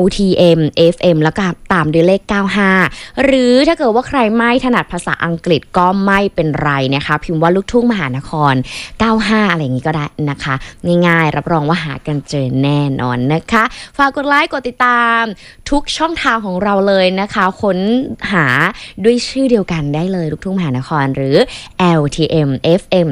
LTM FM แล้วก็ตามด้วยเลข95หรือถ้าเกิดว่าใครไม่ถนัดภาษาอังกฤษก็ไม่เป็นไรนะคะพิมพ์ว่าลูกทุ่งมหานคร95อะไรอย่างนี้ก็ได้นะคะง่ายๆรับรองว่าหากันเจอแน่นอนนะคะฝากกดไลค์กดติดตามทุกช่องทางของเราเลยนะคะค้นหาด้วยชื่อเดียวกันได้เลยลูกทุ่งมหานครหรือ LTM FM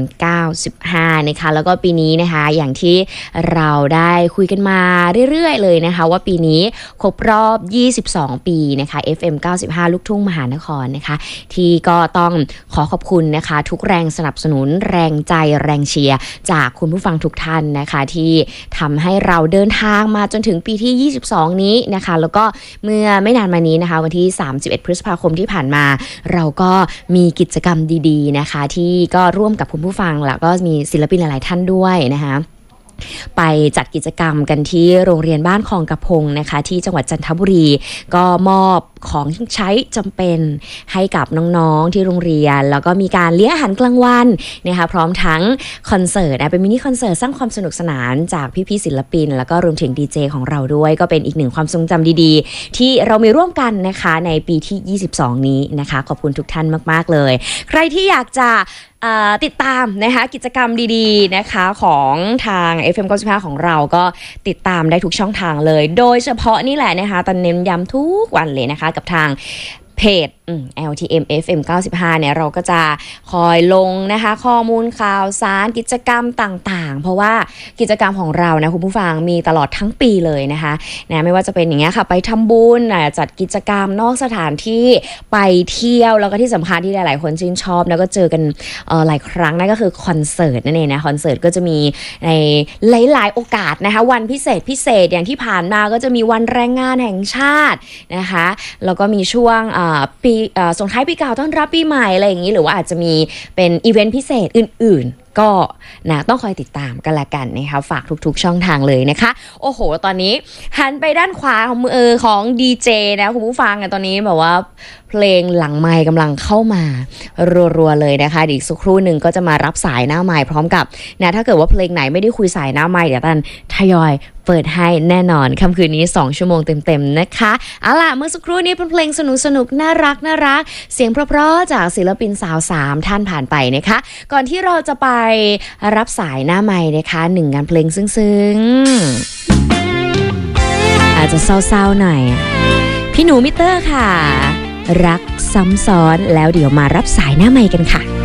95นะคะแล้วก็ปีนี้นะคะอย่างที่เราได้คุยกันมาเรื่อยๆเลยนะคะว่าปีนี้ครบรอบ22ปีนะคะ FM 95ลูกทุ่งมหานครนะคะที่ก็ต้องขอขอบคุณนะคะทุกแรงสนับสนุนแรงใจแรงเชียร์จากคุณผู้ฟังทุกท่านนะคะที่ทำให้เราเดินทางมาจนถึงปีที่22นี้นะคะแล้วก็เมื่อไม่นานมานี้นะคะวันที่31พฤษภาคมที่ผ่านมาเราก็มีกิจกรรมดีๆนะคะที่ก็ร่วมกับคุณผู้ฟังแล้วก็มีศิลปินหลายๆท่านด้วยนะคะไปจัดกิจกรรมกันที่โรงเรียนบ้านคลองกระพงนะคะที่จังหวัดจันทบุรีก็มอบของใช้จำเป็นให้กับน้องๆที่โรงเรียนแล้วก็มีการเลี้ยงอาหารกลางวันนะคะพร้อมทั้งคอนเสิร์ตเป็นมินิคอนเสิร์ตสร้างความสนุกสนานจากพี่ๆศิลปินแล้วก็รวมถึงดีเจของเราด้วยก็เป็นอีกหนึ่งความทรงจำดีๆที่เรามีร่วมกันนะคะในปีที่22นี้นะคะขอบคุณทุกท่านมากๆเลยใครที่อยากจะติดตามนะคะกิจกรรมดีๆนะคะของทาง FM 95ของเราก็ติดตามได้ทุกช่องทางเลยโดยเฉพาะนี่แหละนะคะตอนเน้นย้ำทุกวันเลยนะคะกับทางเพจLTM FM 95เนี่ยเราก็จะคอยลงนะคะข้อมูลข่าวสารกิจกรรมต่างๆเพราะว่ากิจกรรมของเรานะคุณผู้ฟังมีตลอดทั้งปีเลยนะคะไม่ว่าจะเป็นอย่างเงี้ยค่ะไปทำบุญจัดกิจกรรมนอกสถานที่ไปเที่ยวแล้วก็ที่สำคัญที่หลายๆคนชื่นชอบแล้วก็เจอกันหลายครั้งนั่นก็คือคอนเสิร์ตนั่นเองนะคอนเสิร์ตก็จะมีในหลายๆโอกาสนะคะวันพิเศษอย่างที่ผ่านมาก็จะมีวันแรงงานแห่งชาตินะคะแล้วก็มีช่วงปีส่งท้ายปีเก่าต้อนรับปีใหม่อะไรอย่างนี้หรือว่าอาจจะมีเป็นอีเวนต์พิเศษอื่นๆก็นะต้องคอยติดตามกันละกันนะคะฝากทุกๆช่องทางเลยนะคะโอ้โหตอนนี้หันไปด้านขวาของมือของดีเจนะคุณผู้ฟังตอนนี้แบบว่าเพลงหลังไมค์กำลังเข้ามารัวๆเลยนะคะอีกสักครู่หนึ่งก็จะมารับสายหน้าไมค์พร้อมกับนะถ้าเกิดว่าเพลงไหนไม่ได้คุยสายหน้าไมค์เดี๋ยวตันทยอยเปิดให้แน่นอนค่ำคืนนี้2ชั่วโมงเต็มๆนะคะเอาล่ะเมื่อสักครู่นี้เป็นเพลงสนุกๆน่ารักเสียงเพราะๆจากศิลปินสาว3ท่านผ่านไปนะคะก่อนที่เราจะไปรับสายหน้าไมค์นะคะ1งานเพลงซึ้งๆอาจจะเศร้าๆหน่อยพี่หนูมิเตอร์ค่ะรักซ้ำซ้อนแล้วเดี๋ยวมารับสายหน้าไมค์กันค่ะ